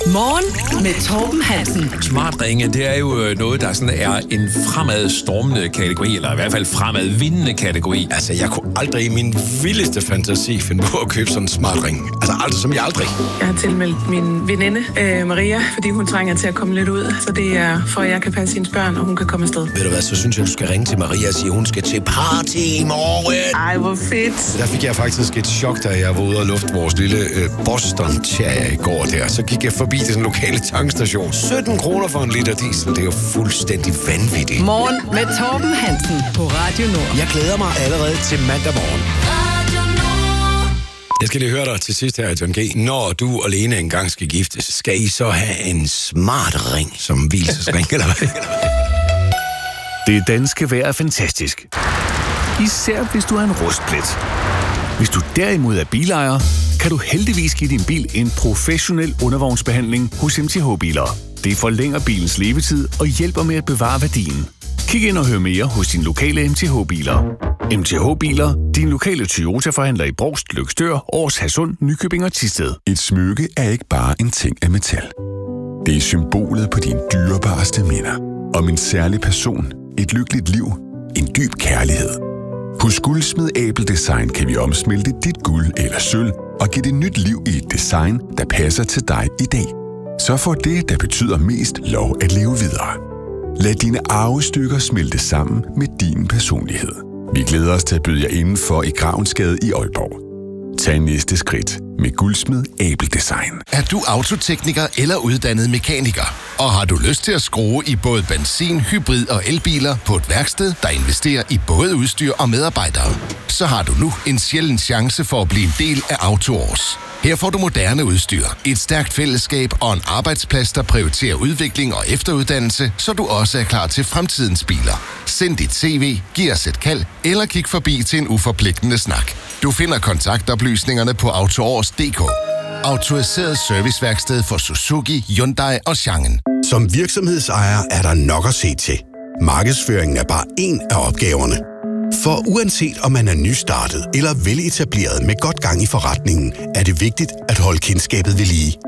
Morgen med Torben Hansen. Smartringe, det er jo noget, der sådan er en fremadstormende kategori, eller i hvert fald fremadvindende kategori. Altså, jeg kunne aldrig i min vildeste fantasi finde på at købe sådan en smartring. Altså, aldrig som jeg aldrig. Jeg har tilmeldt min veninde, Maria, fordi hun trænger til at komme lidt ud. Så det er for, at jeg kan passe hendes børn, og hun kan komme afsted. Ved du hvad, så synes jeg, du skal ringe til Maria og sige, at hun skal til party i morgen. Ej, hvor fedt. Der fik jeg faktisk et chok, da jeg var ude og lufte vores lille Boston Terrier i går der. Så gik jeg forbi den lokale tankstation. 17 kroner for en liter diesel, det er jo fuldstændig vanvittigt. Morgen med Torben Hansen på Radio Nord. Jeg glæder mig allerede til mandag morgen. Jeg skal lige høre dig til sidst her, John G. Når du og Lene engang skal giftes, skal I så have en smart ring som hvilesesring, eller hvad? Det danske vejr er fantastisk. Især hvis du er en rustplet. Hvis du derimod er bilejer, kan du heldigvis give din bil en professionel undervognsbehandling hos MTH-biler. Det forlænger bilens levetid og hjælper med at bevare værdien. Kig ind og hør mere hos din lokale MTH-biler. MTH-biler, din lokale Toyota-forhandler i Brovst, Løgstør, Aars, Hadsund, Nykøbing og Thisted. Et smykke er ikke bare en ting af metal. Det er symbolet på dine dyrebareste minder. Om en særlig person, et lykkeligt liv, en dyb kærlighed. Hos Guldsmed Abel Design kan vi omsmelte dit guld eller sølv og give det nyt liv i et design, der passer til dig i dag. Så får det, der betyder mest, lov at leve videre. Lad dine arvestykker smelte sammen med din personlighed. Vi glæder os til at byde jer indenfor i Gravensgade i Aalborg. Tag næste skridt med Guldsmed Abel Design. Er du autotekniker eller uddannet mekaniker? Og har du lyst til at skrue i både benzin, hybrid og elbiler på et værksted, der investerer i både udstyr og medarbejdere? Så har du nu en sjælden chance for at blive en del af AutoArs. Her får du moderne udstyr, et stærkt fællesskab og en arbejdsplads, der prioriterer udvikling og efteruddannelse, så du også er klar til fremtidens biler. Send dit CV, giv os et kald eller kig forbi til en uforpligtende snak. Du finder kontaktoplysningerne på autoars.dk. Autoriseret serviceværksted for Suzuki, Hyundai og Changen. Som virksomhedsejer er der nok at se til. Markedsføringen er bare en af opgaverne. For uanset om man er nystartet eller veletableret med godt gang i forretningen, er det vigtigt at holde kendskabet ved lige.